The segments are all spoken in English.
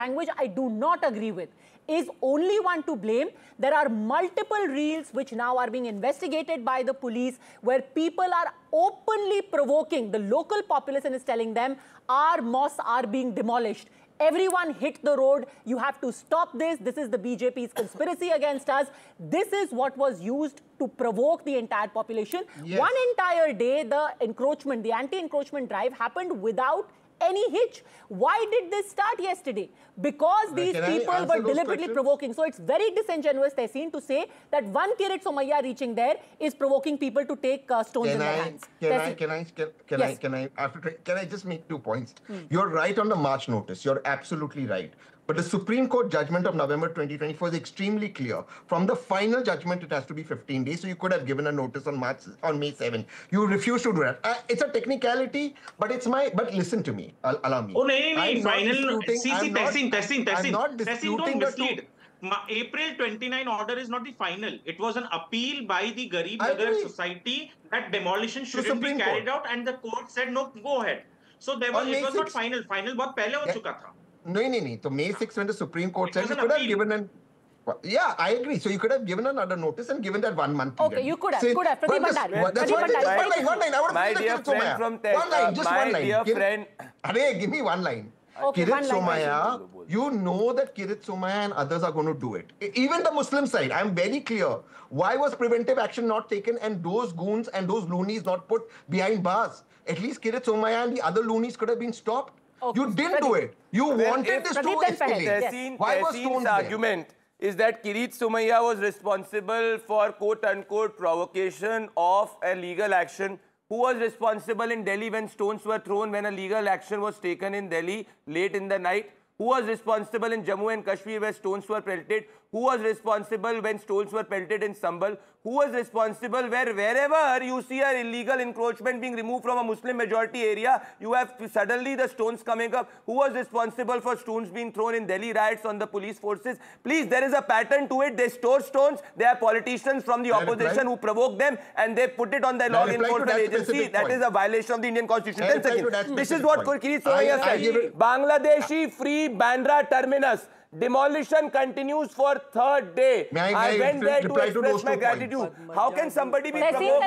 language I do not agree with. Is only one to blame. There are multiple reels which now are being investigated by the police where people are openly provoking. The local population is telling them our mosques are being demolished. Everyone hit the road. You have to stop this. This is the BJP's conspiracy against us. This is what was used to provoke the entire population. Yes. One entire day, the encroachment, the anti-encroachment drive happened without any hitch. Why did this start yesterday? Because these people were deliberately provoking. So it's very disingenuous, Tehseen, to say that one Kirit Somaiya reaching there is provoking people to take stones in their hands. Can I just make 2 points? You're right on the March notice. You're absolutely right. But the Supreme Court judgment of November 2024 is extremely clear. From the final judgment, it has to be 15 days. So you could have given a notice on May 7. You refuse to do that. It's a technicality, but it's my. But listen to me. Allow me. Oh, no, final. Testing. I'm not disputing the two. April 29 order is not the final. It was an appeal by the Garib Nagar Society that demolition shouldn't be carried out, and the court said no, go ahead. So there was, it was not final. Final बहुत पहले हो चुका था. No. So May 6, when the Supreme Court said, you could have given an... Yeah, I agree. So you could have given another notice and given that 1 month period. Okay, you could have. Pradeep Bhandari. One line. My dear friend from Tehran. My dear friend. Give me 1 line. Okay, Kirit Somaiya, you know that Kirit Somaiya and others are going to do it. Even the Muslim side, I'm very clear. Why was preventive action not taken and those goons and those loonies not put behind bars? At least Kirit Somaiya and the other loonies could have been stopped. Okay. You didn't do it. You wanted this to escalate. Why was Stone's argument is that Kirit Somaiya was responsible for quote-unquote provocation of a legal action. Who was responsible in Delhi when stones were thrown, when a legal action was taken in Delhi late in the night? Who was responsible in Jammu and Kashmir where stones were pelted? Who was responsible when stones were pelted in Sambal? Who was responsible wherever you see an illegal encroachment being removed from a Muslim majority area, you have suddenly the stones coming up? Who was responsible for stones being thrown in Delhi riots on the police forces? Please, there is a pattern to it. They store stones. There are politicians from the opposition who provoke them and they put it on the law enforcement agency. That is a violation of the Indian constitution. 10 seconds. This is what Kirit Somaiya said. Bangladeshi free Bandra terminus. Demolition continues for 3rd day. I went there to express my gratitude. How can somebody be provoked?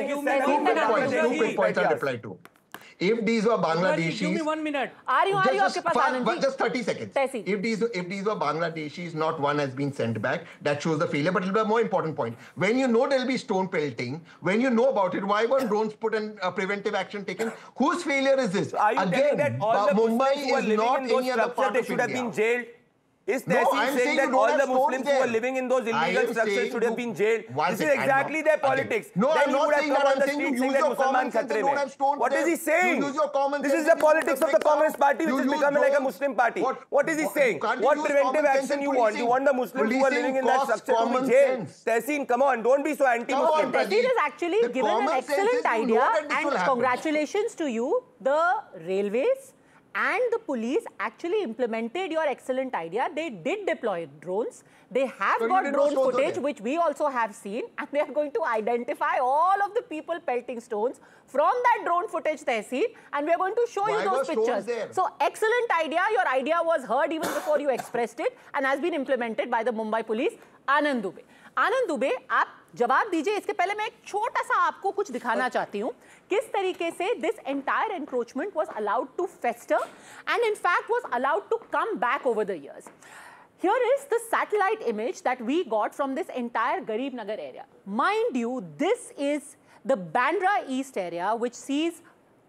Two quick points I'll reply to. If these were Bangladeshis... Give me 1 minute. Just 30 seconds. If these were Bangladeshis, not one has been sent back. That shows the failure. But it will be a more important point. When you know there will be stone pelting, when you know about it, why weren't drones put in preventive action taken? Whose failure is this? Are you telling that all the Muslims who are living in those structures should have been jailed? Is Tehseen saying that all the Muslims who are living in those illegal structures should have been jailed? This is exactly their politics. No, then I'm not saying that. I'm saying you use your common sense and don't have stones. What is he saying? You use your common this is the politics of the Communist Party, which is becoming like a Muslim party. What is he saying? What preventive action you want? You want the Muslims who are living in that structure to be jailed? Tehseen, come on, don't be so anti-Muslim. Tehseen has actually given an excellent idea, and congratulations to you. The railways and the police actually implemented your excellent idea. They did deploy drones. They have got drone footage, which we also have seen, and they are going to identify all of the people pelting stones from that drone footage, Tehseen, and we are going to show you those pictures. So, excellent idea. Your idea was heard even before you expressed it and has been implemented by the Mumbai police. Anand Dubey. आनंद दुबे, आप जवाब दीजिए. इसके पहले मैं एक छोटा सा आपको कुछ दिखाना चाहती हूँ किस तरीके से this entire encroachment was allowed to fester and in fact was allowed to come back over the years. Here is the satellite image that we got from this entire Garib Nagar area. Mind you, this is the Bandra East area, which sees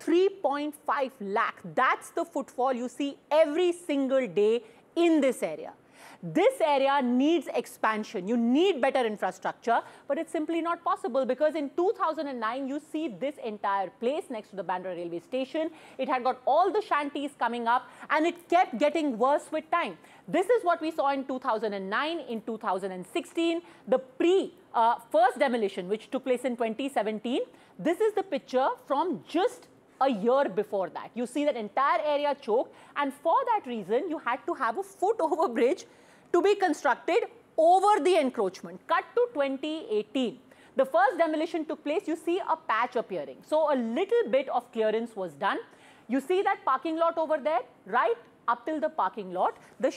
3.5 lakh. That's the footfall you see every single day in this area. This area needs expansion. You need better infrastructure, but it's simply not possible because in 2009, you see this entire place next to the Bandra railway station. It had got all the shanties coming up and it kept getting worse with time. This is what we saw in 2009, in 2016, the first demolition, which took place in 2017. This is the picture from just a year before that. You see that entire area choked, and for that reason, you had to have a foot-over bridge to be constructed over the encroachment. Cut to 2018. The first demolition took place, you see a patch appearing. So a little bit of clearance was done. You see that parking lot over there, right up till the parking lot. The